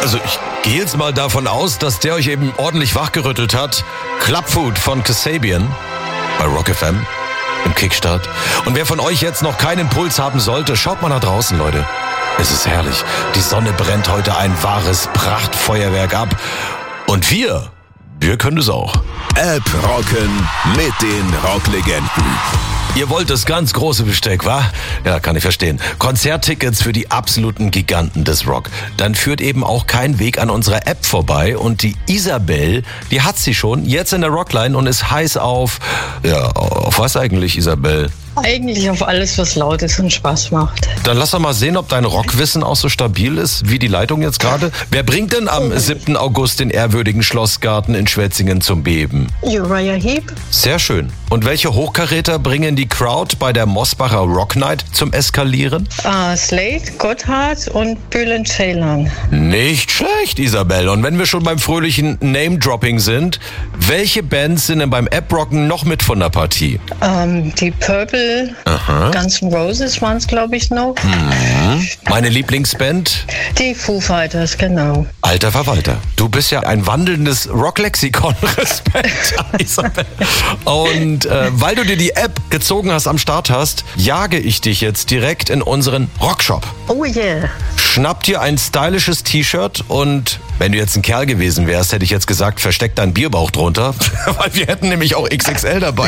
Also ich gehe jetzt mal davon aus, dass der euch eben ordentlich wachgerüttelt hat. Clubfood von Kasabian bei Rock FM im Kickstart. Und wer von euch jetzt noch keinen Puls haben sollte, schaut mal nach draußen, Leute. Es ist herrlich. Die Sonne brennt heute ein wahres Prachtfeuerwerk ab. Und wir können es auch. App rocken mit den Rocklegenden. Ihr wollt das ganz große Besteck, wa? Ja, kann ich verstehen. Konzerttickets für die absoluten Giganten des Rock. Dann führt eben auch kein Weg an unserer App vorbei. Und die Isabel, die hat sie schon, jetzt in der Rockline und ist heiß auf... Ja, auf was eigentlich, Isabel? Eigentlich auf alles, was laut ist und Spaß macht. Dann lass doch mal sehen, ob dein Rockwissen auch so stabil ist wie die Leitung jetzt gerade. Wer bringt denn am 7. August den ehrwürdigen Schlossgarten in Schwetzingen zum Beben? Uriah Heep. Sehr schön. Und welche Hochkaräter bringen die Crowd bei der Mosbacher Rock Night zum Eskalieren? Slade, Gotthard und Bülent Ceylan. Nicht schlecht, Isabel. Und wenn wir schon beim fröhlichen Name-Dropping sind, welche Bands sind denn beim App-Rocken noch mit von der Partie? Die Purple, Guns N' Roses waren es, glaube ich, noch. Meine Lieblingsband? Die Foo Fighters, genau. Alter Verwalter, du bist ja ein wandelndes Rocklexikon. Respekt, Isabel. Und weil du dir die App gezogen hast, am Start hast, jage ich dich jetzt direkt in unseren Rockshop. Oh yeah. Schnapp dir ein stylisches T-Shirt und wenn du jetzt ein Kerl gewesen wärst, hätte ich jetzt gesagt, versteck deinen Bierbauch drunter, weil wir hätten nämlich auch XXL dabei.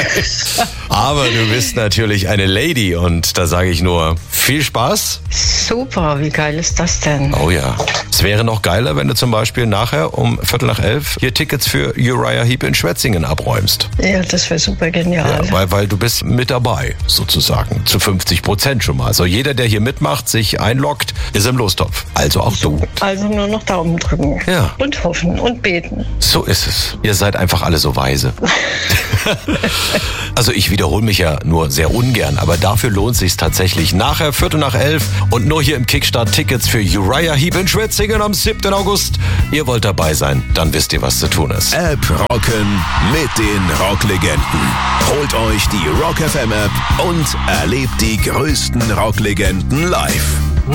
Aber du bist natürlich eine Lady und da sage ich nur, viel Spaß. Super, wie geil ist das denn? Oh ja. Es wäre noch geiler, wenn du zum Beispiel nachher um 10:45 hier Tickets für Uriah Heep in Schwetzingen abräumst. Ja, das wäre super genial. Ja, weil du bist mit dabei, sozusagen, zu 50% schon mal. Also jeder, der hier mitmacht, sich einloggt, ist im Lostopf. Also auch du. Also nur noch Daumen drücken. Ja. Und hoffen und beten. So ist es. Ihr seid einfach alle so weise. Also ich wiederhole mich ja nur sehr ungern, aber dafür lohnt es sich tatsächlich. Nachher 11:45 und nur hier im Kickstart Tickets für Uriah Heep in Schwetzingen am 7. August. Ihr wollt dabei sein, dann wisst ihr, was zu tun ist. App rocken mit den Rocklegenden. Holt euch die Rock FM App und erlebt die größten Rocklegenden live.